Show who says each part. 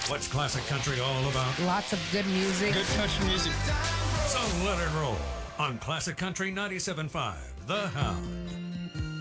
Speaker 1: What's classic country all about?
Speaker 2: Lots of good music.
Speaker 3: Good country music.
Speaker 1: So let it roll on Classic Country 97.5, The Hound.